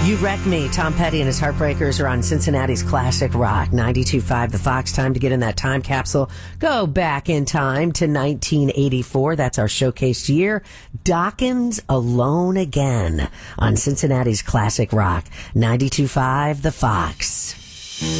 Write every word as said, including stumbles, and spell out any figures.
You Wreck Me. Tom Petty and his Heartbreakers are on Cincinnati's Classic Rock. ninety-two point five The Fox. Time to get in that time capsule. Go back in time to nineteen eighty-four. That's our showcased year. Dawkins Alone Again on Cincinnati's Classic Rock. ninety-two point five The Fox.